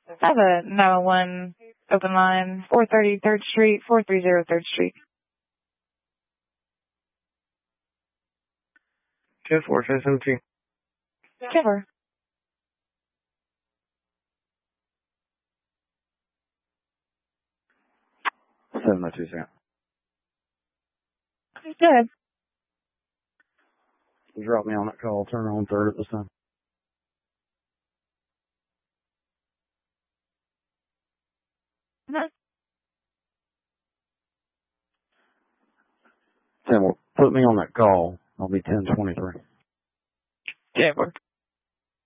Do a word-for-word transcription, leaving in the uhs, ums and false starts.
I have a nine one one open line, four thirty third Street, four thirty third Street. Two four two seven two. Two four. Seven oh two seven. Good. Drop me on that call. Turn on third at this time. No. Tim, put me on that call. I'll be ten twenty-three. Two four.